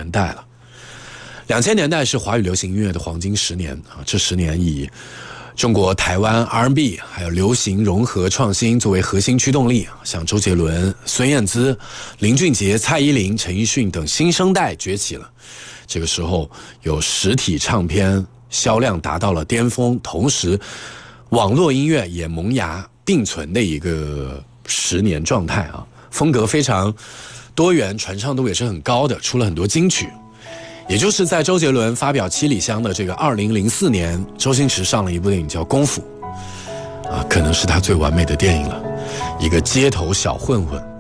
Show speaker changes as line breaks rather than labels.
年代了。2000年代是华语流行音乐的黄金10年啊，这10年以中国台湾 R&B 还有流行融合创新作为核心驱动力，像周杰伦、孙燕姿、林俊杰、蔡依林、陈奕迅等新生代崛起了。这个时候有实体唱片销量达到了巅峰，同时网络音乐也萌芽并存的一个10年状态啊，风格非常多元，传唱度也是很高的，出了很多金曲。也就是在周杰伦发表《七里香》的这个2004年，周星驰上了一部电影叫《功夫》，可能是他最完美的电影了。一个街头小混混